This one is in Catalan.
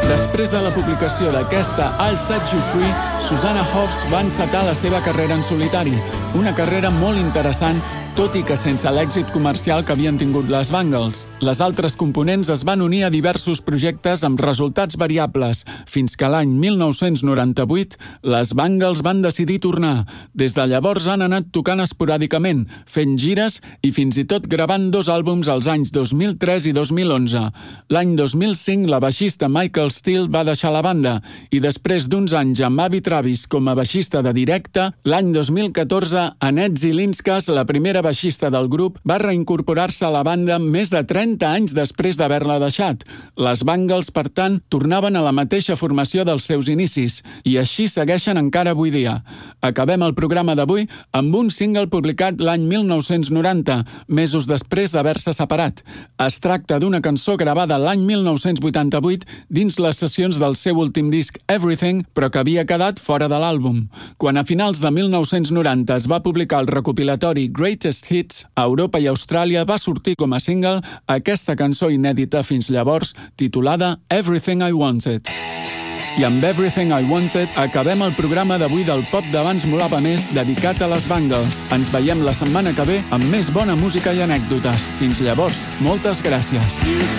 Després de la publicació d'aquesta I'll Set You Free, Susanna Hoffs va encetar la seva carrera en solitari, una carrera molt interessant, tot i que sense l'èxit comercial que havien tingut les Bangles. Les altres components es van unir a diversos projectes amb resultats variables, fins que l'any 1998 les Bangles van decidir tornar. Des de llavors han anat tocant esporàdicament, fent gires i fins i tot gravant 2 àlbums als anys 2003 i 2011. L'any 2005 la baixista Michael Steele va deixar la banda i després d'uns anys amb Avi Travis com a baixista de directe, l'any 2014 Annette Zilinskas, la primera baixista del grup, va reincorporar-se a la banda més de 30 anys després d'haver-la deixat. Les Bangles, per tant, tornaven a la mateixa formació dels seus inicis i així segueixen encara avui dia. Acabem el programa d'avui amb un single publicat l'any 1990, mesos després d'haver-se separat. Es tracta d'una cançó gravada l'any 1988 dins les sessions del seu últim disc Everything, però que havia quedat fora de l'àlbum. Quan a finals de 1990 es va publicar el recopilatori Greatest Hits, a Europa i Austràlia va sortir com a single aquesta cançó inèdita fins llavors, titulada Everything I Wanted. I amb Everything I Wanted acabem el programa d'avui del Pop d'Abans Molava Més dedicat a les Bangles. Ens veiem la setmana que ve amb més bona música i anècdotes. Fins llavors, moltes gràcies.